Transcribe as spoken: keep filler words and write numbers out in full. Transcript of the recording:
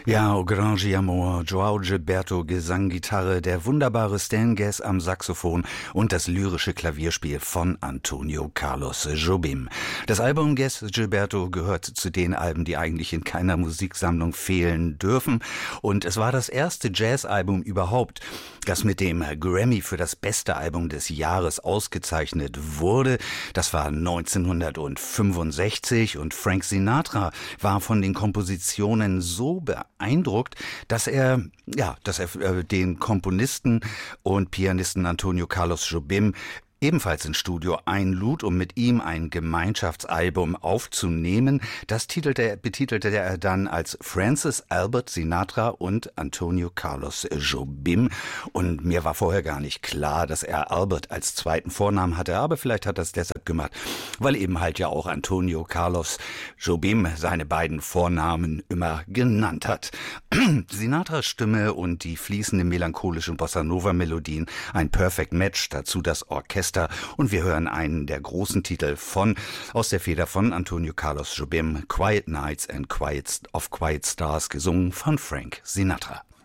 Ja, O Grande Amor, João Gilberto Gesang, Gitarre, der wunderbare Stan Getz am Saxophon und das lyrische Klavierspiel von Antonio Carlos Jobim. Das Album Getz Gilberto gehört zu den Alben, die eigentlich in keiner Musiksammlung fehlen dürfen. Und es war das erste Jazzalbum überhaupt, das mit dem Grammy für das beste Album des Jahres ausgezeichnet wurde. Das war neunzehnhundertfünfundsechzig und Frank Sinatra war von den Kompositionen so beeindruckt, dass er, ja, dass er äh, den Komponisten und Pianisten Antonio Carlos Jobim ebenfalls ins Studio einlud, um mit ihm ein Gemeinschaftsalbum aufzunehmen. Das titelte, betitelte er dann als Francis Albert Sinatra und Antonio Carlos Jobim. Und mir war vorher gar nicht klar, dass er Albert als zweiten Vornamen hatte, aber vielleicht hat er es deshalb gemacht, weil eben halt ja auch Antonio Carlos Jobim seine beiden Vornamen immer genannt hat. Sinatras Stimme und die fließenden melancholischen Bossa-Nova-Melodien, ein Perfect Match, dazu das Orchester. Und wir hören einen der großen Titel von, aus der Feder von Antonio Carlos Jobim, Quiet Nights and Quiet of Quiet Stars, gesungen von Frank Sinatra.